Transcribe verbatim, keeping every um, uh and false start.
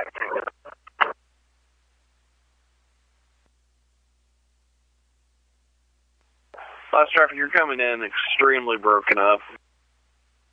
Last traffic, you're coming in extremely broken up.